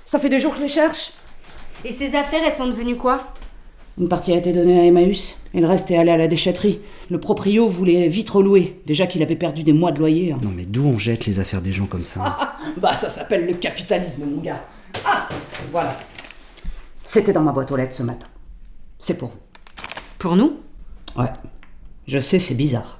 Ça fait des jours que je les cherche. Et ces affaires, elles sont devenues quoi? Une partie a été donnée à Emmaüs, et le reste est allé à la déchetterie. Le proprio voulait vite relouer, déjà qu'il avait perdu des mois de loyer. Non mais d'où on jette les affaires des gens comme ça? Bah ça s'appelle le capitalisme, mon gars. Ah, voilà. C'était dans ma boîte aux lettres ce matin. C'est pour vous. Pour nous? Ouais. Je sais, c'est bizarre.